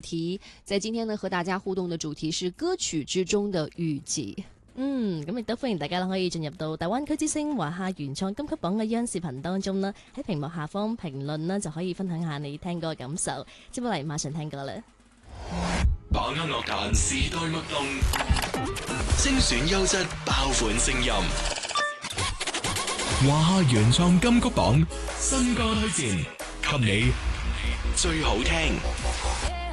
題，在今天呢和大家互動的主題是歌曲之中的雨季。 咁亦都歡迎大家可以進入到大灣區之星華夏原創金曲榜嘅央視頻當中啦，喺屏幕下方評論啦就可以分享下你聽歌嘅感受。接落嚟馬上聽歌啦。 把握樂壇時代脈動，精選優質爆款聲音。華夏原創金曲榜新歌推薦，給你最好聽。